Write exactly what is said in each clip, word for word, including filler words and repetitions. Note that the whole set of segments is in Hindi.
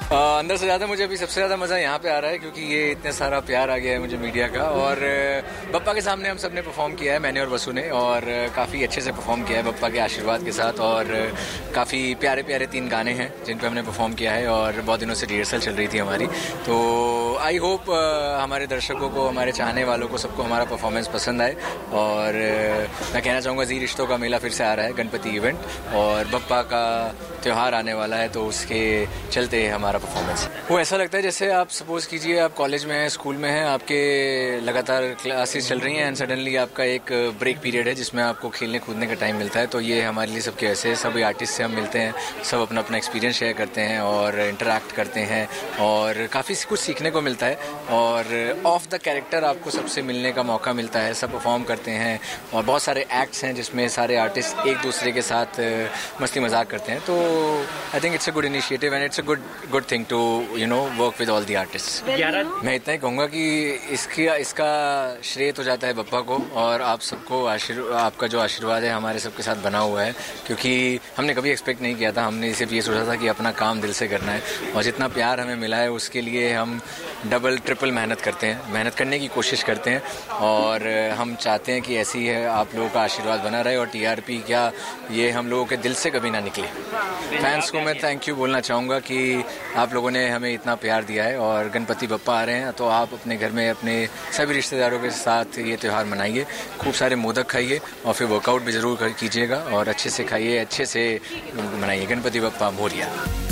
आ, अंदर से ज़्यादा मुझे अभी सबसे ज़्यादा मज़ा यहाँ पे आ रहा है क्योंकि ये इतने सारा प्यार आ गया है मुझे मीडिया का। और बप्पा के सामने हम सब ने परफॉर्म किया है, मैंने और वसु ने, और काफ़ी अच्छे से परफॉर्म किया है बप्पा के आशीर्वाद के साथ। और काफ़ी प्यारे प्यारे तीन गाने हैं जिन पे हमने परफॉर्म किया है और बहुत दिनों से रिहर्सल चल रही थी हमारी। तो आई होप हमारे दर्शकों को, हमारे चाहने वालों को, सबको हमारा परफॉर्मेंस पसंद आए। और मैं कहना चाहूँगा जी रिश्तों का मेला फिर से आ रहा है, गणपति इवेंट, और बप्पा का त्यौहार आने वाला है, तो उसके चलते हमारा परफॉर्मेंस वो ऐसा लगता है जैसे आप सपोज कीजिए आप कॉलेज में हैं, स्कूल में हैं, आपके लगातार क्लासेस चल रही हैं एंड सडनली आपका एक ब्रेक पीरियड है जिसमें आपको खेलने कूदने का टाइम मिलता है। तो ये हमारे लिए सबके ऐसे सभी आर्टिस्ट से हम मिलते हैं, सब अपना अपना एक्सपीरियंस शेयर करते हैं और इंटरेक्ट करते हैं और काफ़ी कुछ सीखने को मिलता है। और ऑफ द कैरेक्टर आपको सबसे मिलने का मौका मिलता है, सब परफॉर्म करते हैं और बहुत सारे एक्ट्स हैं जिसमें सारे आर्टिस्ट एक दूसरे के साथ मस्ती मजाक करते हैं। तो I think it's a good initiative and it's a good good thing to you know work with all the artist. मैं इतना ही कहूँगा कि इसकी इसका श्रेय तो जाता है बप्पा को, और आप सबको आशीर्वाद, आपका जो आशीर्वाद है हमारे सबके साथ बना हुआ है, क्योंकि हमने कभी एक्सपेक्ट नहीं किया था। हमने सिर्फ ये सोचा था कि अपना काम दिल से करना है, और जितना प्यार हमें मिला है उसके लिए हम डबल ट्रिपल मेहनत करते हैं, मेहनत करने की कोशिश करते हैं। और हम चाहते हैं कि ऐसी है आप लोगों का आशीर्वाद बना रहे, और टीआरपी क्या ये हम लोगों के दिल से कभी ना निकले। फैंस को मैं थैंक यू बोलना चाहूँगा कि आप लोगों ने हमें इतना प्यार दिया है, और गणपति बप्पा आ रहे हैं तो आप अपने घर में अपने सभी रिश्तेदारों के साथ ये त्यौहार मनाइए, खूब सारे मोदक खाइए और फिर वर्कआउट भी ज़रूर कीजिएगा, और अच्छे से खाइए, अच्छे से मनाइए। गणपति बप्पा मोरिया।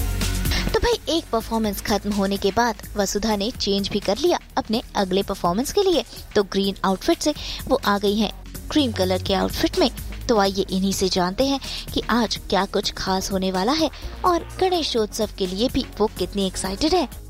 तो भाई एक परफॉर्मेंस खत्म होने के बाद वसुधा ने चेंज भी कर लिया अपने अगले परफॉर्मेंस के लिए। तो ग्रीन आउटफिट से वो आ गई हैं क्रीम कलर के आउटफिट में। तो आइए इन्हीं से जानते हैं कि आज क्या कुछ खास होने वाला है और गणेशोत्सव के लिए भी वो कितनी एक्साइटेड है।